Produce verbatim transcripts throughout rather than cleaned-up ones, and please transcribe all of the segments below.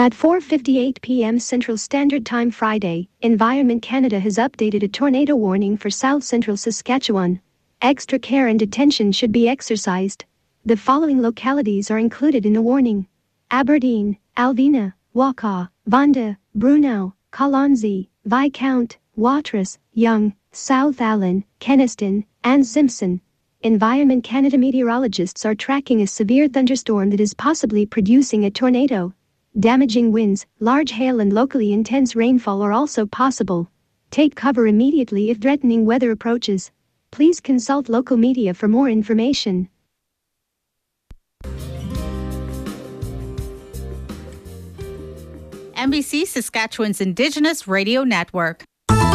At four fifty-eight p.m. Central Standard Time Friday, Environment Canada has updated a tornado warning for South Central Saskatchewan. Extra care and attention should be exercised. The following localities are included in the warning: Aberdeen, Alvina, Wakaw, Vonda, Brunel, Kalonzi, Viscount, Watrous, Young, South Allen, Kenaston, and Simpson. Environment Canada meteorologists are tracking a severe thunderstorm that is possibly producing a tornado. Damaging winds, large hail and locally intense rainfall are also possible. Take cover immediately if threatening weather approaches. Please consult local media for more information. N B C Saskatchewan's Indigenous Radio Network.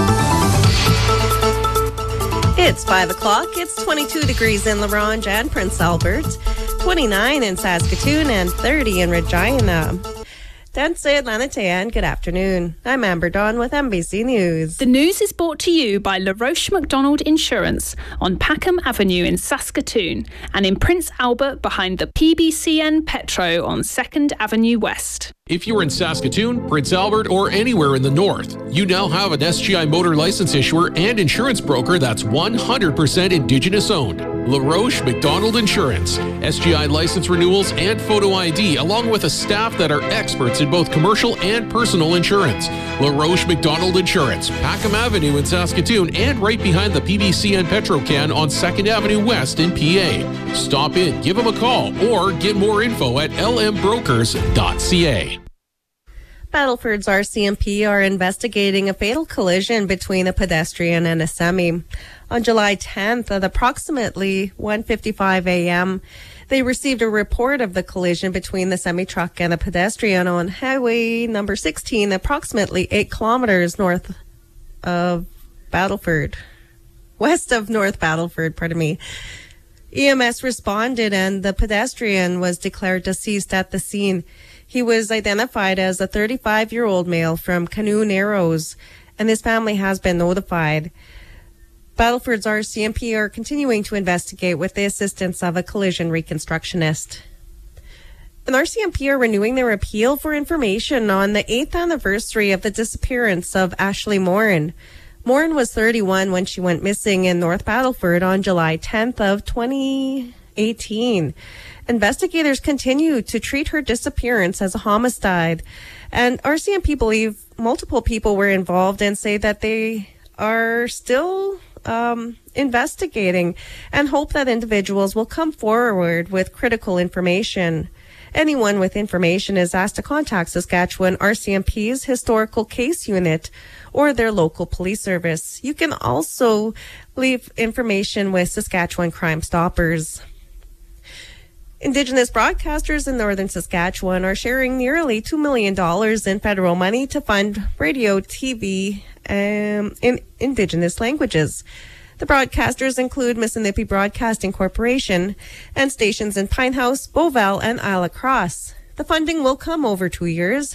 It's five o'clock. It's twenty-two degrees in La Ronge and Prince Albert, twenty-nine in Saskatoon, and thirty in Regina. Dansay Lanatayan, good afternoon. I'm Amber Dawn with N B C News. The news is brought to you by LaRoche McDonald Insurance on Packham Avenue in Saskatoon and in Prince Albert behind the P B C N Petro on second Avenue West. If you're in Saskatoon, Prince Albert, or anywhere in the north, you now have an S G I motor license issuer and insurance broker that's one hundred percent Indigenous owned. LaRoche McDonald Insurance. S G I license renewals and photo I D, along with a staff that are experts in both commercial and personal insurance. LaRoche McDonald Insurance, Packham Avenue in Saskatoon, and right behind the P B C N Petrocan on second Avenue West in P A. Stop in, give them a call, or get more info at l m brokers dot c a. Battleford's R C M P are investigating a fatal collision between a pedestrian and a semi. On July tenth at approximately one fifty-five a.m., they received a report of the collision between the semi-truck and a pedestrian on Highway number sixteen, approximately eight kilometers north of Battleford. West of North Battleford, pardon me. E M S responded and the pedestrian was declared deceased at the scene. He was identified as a thirty-five-year-old male from Canoe Narrows, and his family has been notified. Battleford's R C M P are continuing to investigate with the assistance of a collision reconstructionist. An R C M P are renewing their appeal for information on the eighth anniversary of the disappearance of Ashley Morin. Morin was thirty-one when she went missing in North Battleford on July tenth of twenty eighteen. Investigators continue to treat her disappearance as a homicide, and R C M P believe multiple people were involved and say that they are still um, investigating and hope that individuals will come forward with critical information. Anyone with information is asked to contact Saskatchewan R C M P's Historical Case Unit or their local police service. You can also leave information with Saskatchewan Crime Stoppers. Indigenous broadcasters in northern Saskatchewan are sharing nearly two million dollars in federal money to fund radio, T V, um, in Indigenous languages. The broadcasters include Mississippi Broadcasting Corporation and stations in Pinehouse, Beauval, and Isle Cross. The funding will come over two years